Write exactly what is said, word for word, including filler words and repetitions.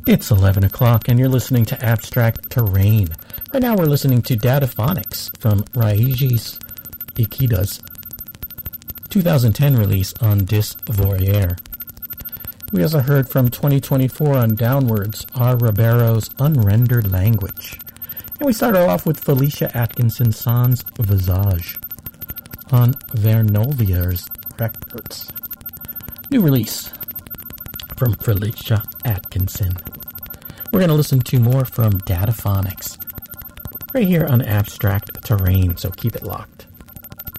It's eleven o'clock and you're listening to Abstract Terrain. Right now we're listening to Dataphonics from Raijis Ikeda's two thousand ten release on Dis Voyeur. We also heard from twenty twenty-four on Downwards, R. Ribeiro's Unrendered Language. And we started off with Felicia Atkinson Sans Visage on Vernolvier's Records. New release from Felicia Atkinson. We're going to listen to more from Dataphonics right here on Abstract Terrain, so keep it locked.